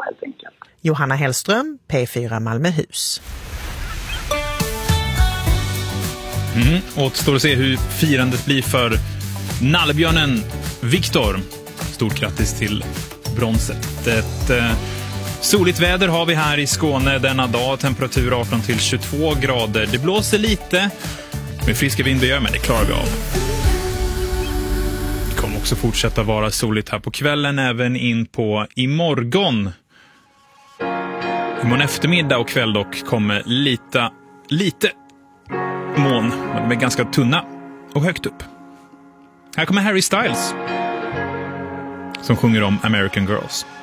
helt enkelt. Johanna Hellström, P4 Malmöhus. Återstår att se hur firandet blir för nallebjörnen Viktor. Stort grattis till bronset. Ett soligt väder har vi här i Skåne denna dag. Temperatur 18 till 22 grader. Det blåser lite med friska vindbyar, men det klarar vi av. Det kommer också fortsätta vara soligt här på kvällen, även in på imorgon. Imorgon eftermiddag och kväll dock kommer lite moln, men de är ganska tunna och högt upp. Här kommer Harry Styles som sjunger om American Girls.